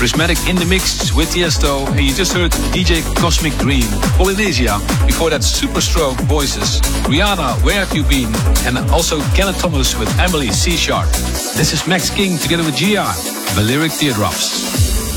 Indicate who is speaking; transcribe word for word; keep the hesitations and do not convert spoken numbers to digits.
Speaker 1: Prismatic in the mix with Tiesto, and you just heard D J Cosmic Dream, Polynesia. Before that, Superstroke Voices, Rihanna, Where Have You Been, and also Kenneth Thomas with Emily C Sharp. This is Max King together with G R, Balearic Teardrops.